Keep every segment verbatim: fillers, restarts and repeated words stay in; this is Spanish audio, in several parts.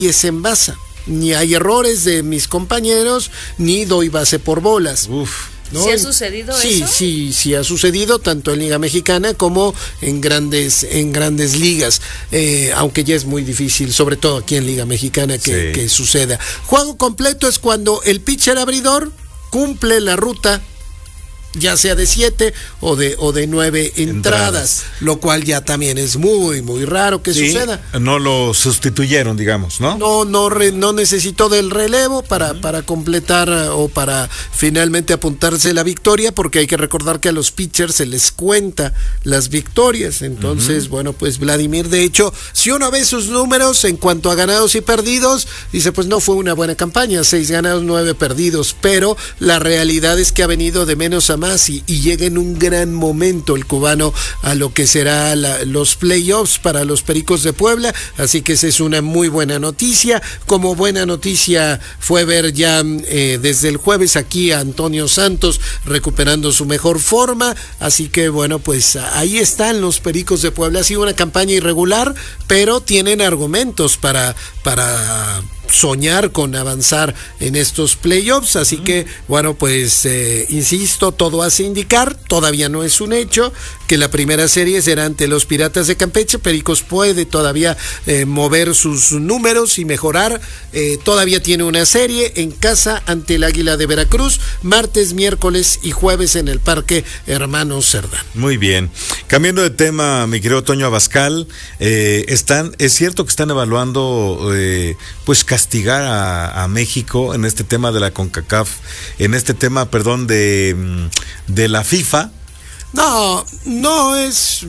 se envasa. Ni hay errores de mis compañeros, ni doy base por bolas. Uf. ¿No? ¿Sí ha sucedido sí, eso? Sí, sí, sí ha sucedido tanto en Liga Mexicana como en grandes, en grandes ligas, eh, aunque ya es muy difícil, sobre todo aquí en Liga Mexicana, que, sí. que suceda. Juego completo es cuando el pitcher abridor cumple la ruta, ya sea de siete o de o de nueve entradas, entradas, lo cual ya también es muy, muy raro que sí, suceda. No lo sustituyeron, digamos, ¿no? No, no, re, no necesitó del relevo para, uh-huh. para completar o para finalmente apuntarse la victoria, porque hay que recordar que a los pitchers se les cuenta las victorias. Entonces, uh-huh. bueno, pues Vladimir, de hecho, si uno ve sus números en cuanto a ganados y perdidos, dice, pues no fue una buena campaña, seis ganados, nueve perdidos, pero la realidad es que ha venido de menos a más y, y llega en un gran momento el cubano a lo que será la, los playoffs para los Pericos de Puebla, así que esa es una muy buena noticia. Como buena noticia fue ver ya eh, desde el jueves aquí a Antonio Santos recuperando su mejor forma, así que bueno, pues ahí están los Pericos de Puebla. Ha sido una campaña irregular, pero tienen argumentos para, para soñar con avanzar en estos playoffs, así uh-huh. que bueno, pues eh, insisto, todo hace indicar, todavía no es un hecho, que la primera serie será ante los Piratas de Campeche. Pericos puede todavía eh, mover sus números y mejorar, eh, todavía tiene una serie en casa ante el Águila de Veracruz, martes, miércoles y jueves en el Parque Hermano Cerdán. Muy bien, cambiando de tema, mi querido Toño Abascal, eh, están, es cierto que están evaluando eh, pues castigar a, a México en este tema de la CONCACAF, en este tema, perdón, de, de la FIFA. No, no es...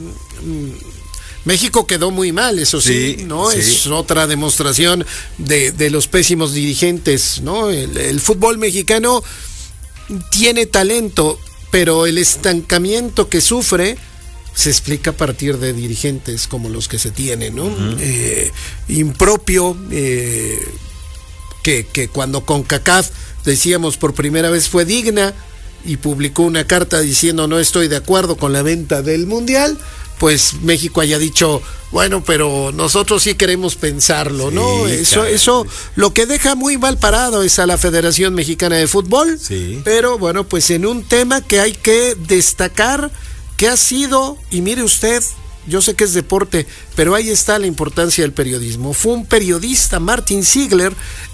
México quedó muy mal, eso sí, sí ¿no? Sí. Es otra demostración de, de los pésimos dirigentes, ¿no? El, el fútbol mexicano tiene talento, pero el estancamiento que sufre se explica a partir de dirigentes como los que se tienen, ¿no? Uh-huh. Eh, impropio, eh, que, que cuando CONCACAF, decíamos, por primera vez fue digna y publicó una carta diciendo no estoy de acuerdo con la venta del Mundial, pues México haya dicho, bueno, pero nosotros sí queremos pensarlo, sí, ¿no? Eso, claro. eso lo que deja muy mal parado es a la Federación Mexicana de Fútbol, sí. pero bueno, pues en un tema que hay que destacar, que ha sido, y mire usted, yo sé que es deporte, pero ahí está la importancia del periodismo. Fue un periodista, Martin Ziegler,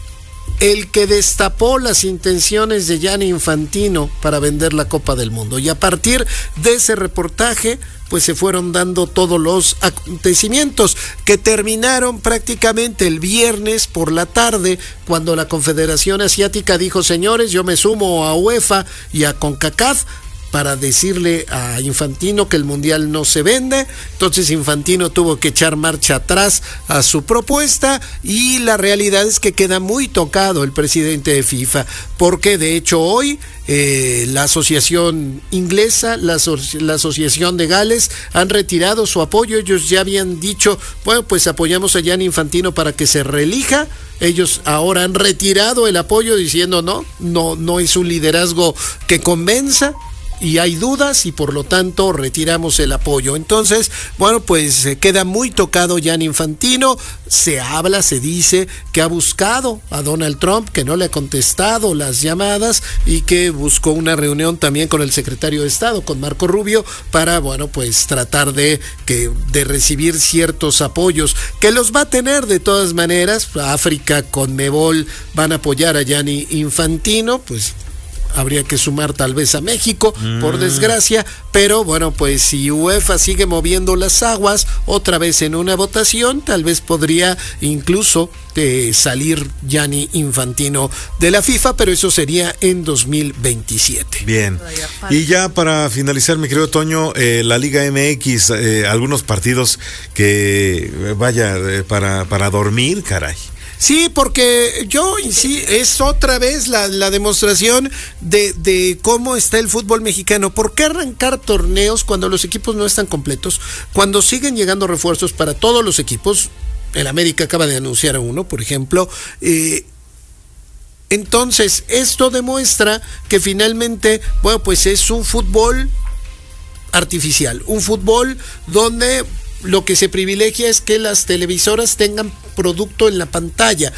el que destapó las intenciones de Gianni Infantino para vender la Copa del Mundo. Y a partir de ese reportaje, pues se fueron dando todos los acontecimientos que terminaron prácticamente el viernes por la tarde, cuando la Confederación Asiática dijo, señores, yo me sumo a UEFA y a CONCACAF para decirle a Infantino que el Mundial no se vende. Entonces Infantino tuvo que echar marcha atrás a su propuesta, y la realidad es que queda muy tocado el presidente de FIFA, porque de hecho hoy eh, la asociación inglesa, la, aso- la asociación de Gales han retirado su apoyo. Ellos ya habían dicho, bueno, pues apoyamos a Gianni Infantino para que se reelija. Ellos ahora han retirado el apoyo diciendo no, no, no es un liderazgo que convenza, y hay dudas, y por lo tanto retiramos el apoyo. Entonces, bueno, pues eh, queda muy tocado Gianni Infantino. Se habla, se dice que ha buscado a Donald Trump, que no le ha contestado las llamadas, y que buscó una reunión también con el secretario de Estado, con Marco Rubio, para, bueno, pues tratar de, que, de recibir ciertos apoyos, que los va a tener de todas maneras. África, Conmebol van a apoyar a Gianni Infantino, pues habría que sumar tal vez a México, mm. por desgracia, pero bueno, pues si UEFA sigue moviendo las aguas otra vez en una votación, tal vez podría incluso eh, salir Gianni Infantino de la FIFA, pero eso sería en dos mil veintisiete. Bien, y ya para finalizar, mi querido Toño, eh, la Liga M X, eh, algunos partidos que, vaya, eh, para, para dormir, caray. Sí, porque yo, sí, es otra vez la, la demostración de, de cómo está el fútbol mexicano. ¿Por qué arrancar torneos cuando los equipos no están completos? Cuando siguen llegando refuerzos para todos los equipos. El América acaba de anunciar a uno, por ejemplo. Eh, entonces, esto demuestra que finalmente, bueno, pues es un fútbol artificial. Un fútbol donde lo que se privilegia es que las televisoras tengan producto en la pantalla.